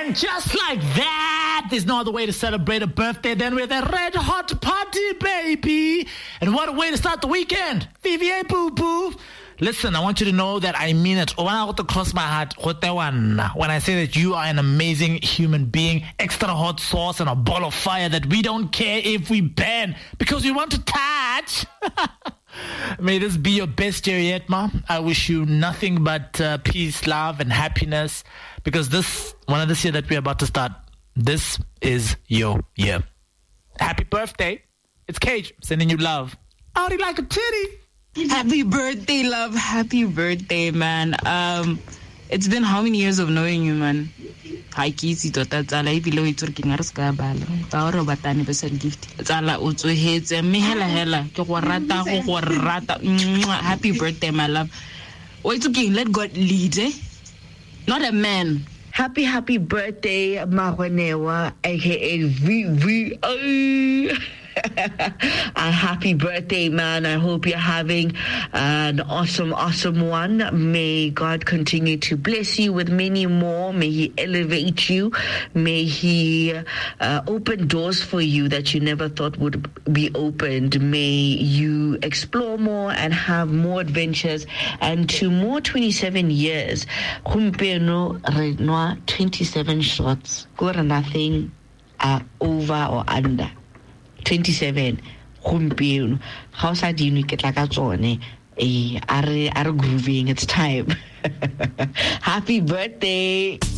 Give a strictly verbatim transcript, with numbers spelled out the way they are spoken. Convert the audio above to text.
And just like that, there's no other way to celebrate a birthday than with a red hot party, baby. And what a way to start the weekend. V V A boo boo. Listen, I want you to know that I mean it. When I want to cross my heart, when I say that you are an amazing human being, extra hot sauce and a ball of fire that we don't care if we ban because we want to touch. May this be your best year yet, Mom. I wish you nothing but uh, peace, love, and happiness because this, one of this year that we're about to start, this is your year. Happy birthday. It's Cage sending you love. I already like a titty. Happy birthday, love. Happy birthday, man. Um, it's been how many years of knowing you, man? Hi, Kisi, Tota, Zala, below it's working at Scabal. Power of Batani percent gift. Zala, also hates and me hella hella. Happy birthday, my love. Oh, it's okay. Let God lead, eh? Not a man. Happy, happy birthday, Mawanewa, aka V V O. A happy birthday, man. I hope you're having an awesome, awesome one. May God continue to bless you with many more. May He elevate you. May He uh, open doors for you that you never thought would be opened. May you explore more and have more adventures. And to more twenty-seven years, twenty-seven shots. Got nothing uh, over or under. twenty-seven gompieno ga o sa dino ke tla ka tsone eh are are grooving. It's time. Happy birthday.